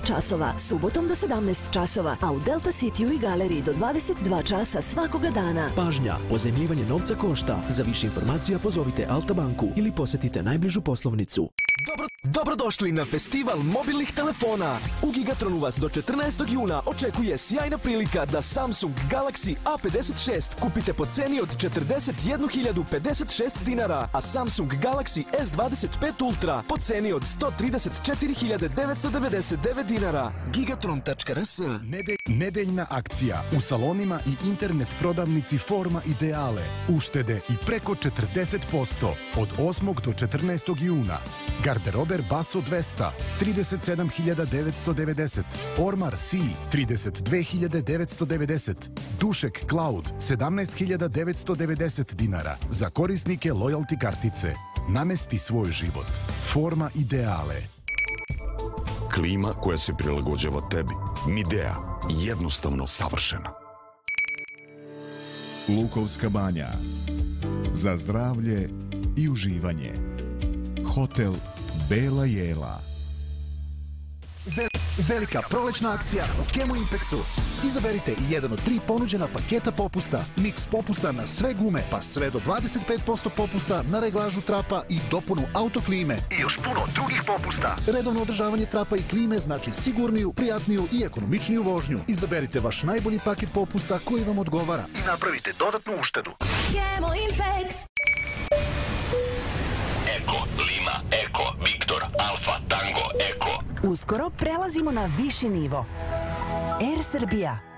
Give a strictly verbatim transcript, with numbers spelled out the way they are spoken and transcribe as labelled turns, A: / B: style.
A: časova, subotom do sedamnaest časova, a u Delta Cityu i galeriji do dvadeset dva časa svakoga dana.
B: Pažnja, pozajmljivanje novca košta. Za više informacija pozovite Alta banku ili posjetite najbližu poslovnicu.
C: Dobro, dobrodošli na festival mobilnih telefona. U Gigatronu vas do četrnaestog juna očekuje sjajna prilika da Samsung Galaxy A pedeset šest kupite po ceni od četrdeset jednu hiljadu pedeset šest dinara, a Samsung Galaxy S dvadeset pet Ultra po ceni od sto trideset četiri hiljade devetsto devedeset devet dinara. gigatron tačka r s.
D: Nede, nedeljna akcija u salonima i internet prodavnici Forma Ideale. Uštede i preko četrdeset posto od osmog do četrnaestog juna. Garderober Basso dvesta, trideset sedam hiljada devetsto devedeset. Ormar C, trideset dve hiljade devetsto devedeset. Dušek Cloud, sedamnaest hiljada devetsto devedeset dinara. Za korisnike loyalty kartice. Namesti svoj život. Forma Ideale.
E: Klima koja se prilagođava tebi. Midea. Jednostavno savršena.
F: Lukovska banja. Za zdravlje i uživanje. Hotel Bela Jela.
G: Velika prolećna akcija u Chemo Impexu. Izaberite jedan od tri ponuđena paketa popusta. Miks popusta na sve gume, pa sve do dvadeset pet posto popusta na reglažu trapa i dopunu autoklime. I još puno drugih popusta. Redovno održavanje trapa i klime znači sigurniju, prijatniju i ekonomičniju vožnju. Izaberite vaš najbolji paket popusta koji vam odgovara i napravite dodatnu uštedu.
A: Chemo Impex.
H: Eko, Lima, Eko, Viktor, Alfa, Tango, Eko.
I: Uskoro prelazimo na viši nivo. Air Srbija.